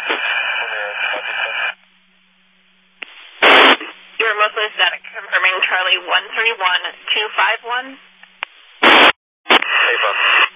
You're mostly static. Confirming Charlie 131-251. Hey, Bob.